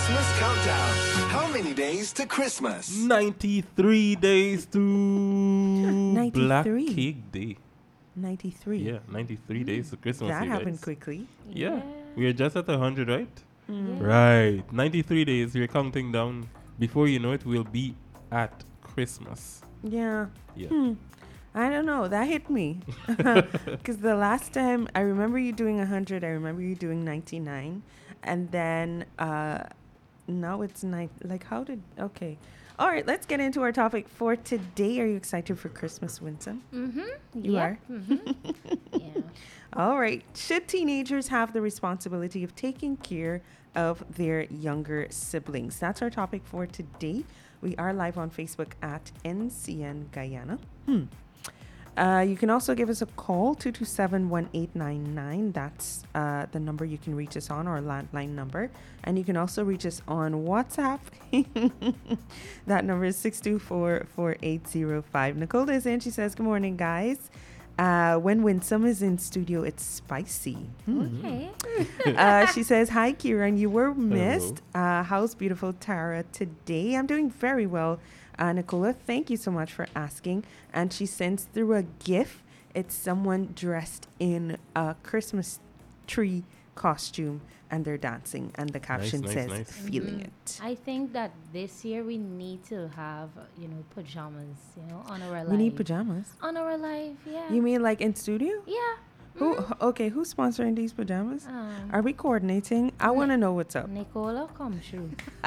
Christmas Countdown. How many days to Christmas? 93 days to 93. Black Cake Day. 93. Yeah, 93 days to Christmas. That you happened guys. quickly. Yeah. We are just at 100, right? Mm. Right. 93 days. We're counting down. Before you know it, we'll be at Christmas. Yeah. Yeah. I don't know. That hit me. Because the last time I remember you doing 100, I remember you doing 99. And then now it's like, how did. Okay. All right. Let's get into our topic for today. Are you excited for Christmas, Winston? Mm-hmm. You are? Mm-hmm. Yeah. All right. Should teenagers have the responsibility of taking care of their younger siblings? That's our topic for today. We are live on Facebook at NCN Guyana. You can also give us a call, 227-1899. That's the number you can reach us on, our landline number. And you can also reach us on WhatsApp. That number is 624-4805. Nicole is in. She says, good morning, guys. When Winsome is in studio, it's spicy. Okay. She says, hi, Kieran. You were missed. How's beautiful Tara today? I'm doing very well. Nicola, thank you so much for asking. And she sends through a GIF. It's someone dressed in a Christmas tree costume and they're dancing. And the caption says, feeling it. I think that this year we need to have, pajamas, on our life. We need pajamas. On our life, yeah. You mean like in studio? Yeah. Who's sponsoring these pajamas? Are we coordinating? I want to know what's up. Nicola, come through.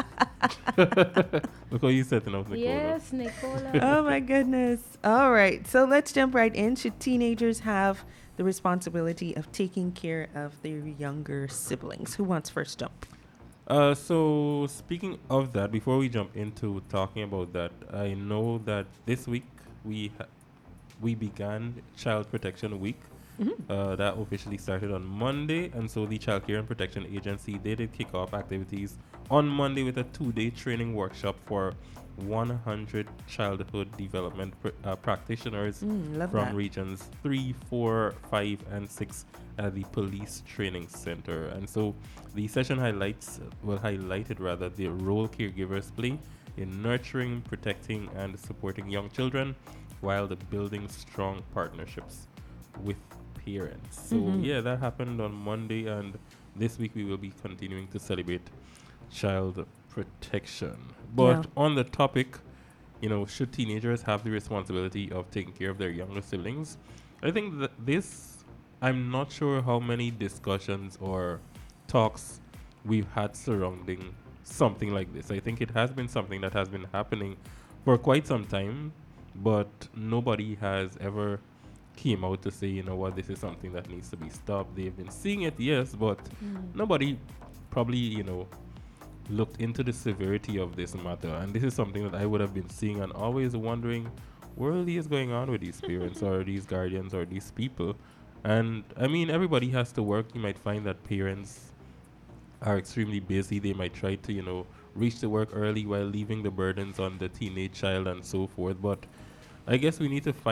Look how you setting up, Nicola. Yes, Nicola. Oh my goodness. All right. So let's jump right in. Should teenagers have the responsibility of taking care of their younger siblings? Who wants first jump? So speaking of that, before we jump into talking about that, I know that this week we began Child Protection Week. That officially started on Monday, and so the Child Care and Protection Agency, they did kick off activities on Monday with a 2-day training workshop for 100 childhood development practitioners from regions 3, 4, 5, and 6 at the Police Training Center. And so the session highlighted the role caregivers play in nurturing, protecting, and supporting young children while building strong partnerships with parents. So that happened on Monday, and this week we will be continuing to celebrate child protection. But on the topic, should teenagers have the responsibility of taking care of their younger siblings? I think that I'm not sure how many discussions or talks we've had surrounding something like this. I think it has been something that has been happening for quite some time, but nobody has ever came out to say, this is something that needs to be stopped. They've been seeing it, yes, but nobody probably, looked into the severity of this matter. And this is something that I would have been seeing and always wondering, what really is going on with these parents or these guardians or these people? And I mean, everybody has to work. You might find that parents are extremely busy. They might try to, reach to work early while leaving the burdens on the teenage child and so forth. But I guess we need to find